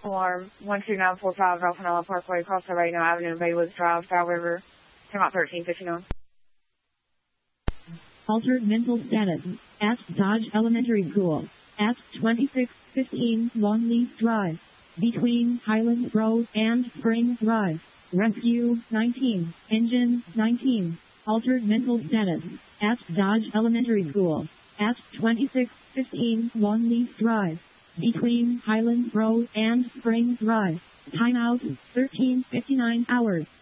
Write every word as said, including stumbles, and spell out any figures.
Alarm one two nine four five Alphanella Parkway, across Havana Avenue, Bayless Drive, Foul River. Come out thirteen fifty-nine. Altered mental status at Dodge Elementary School at twenty-six fifteen Longleaf Drive, between Highland Road and Spring Drive. Rescue nineteen, Engine nineteen. Altered mental status at Dodge Elementary School at twenty-six fifteen Longleaf Drive, between Highland Road and Spring Drive. Timeout thirteen fifty-nine hours.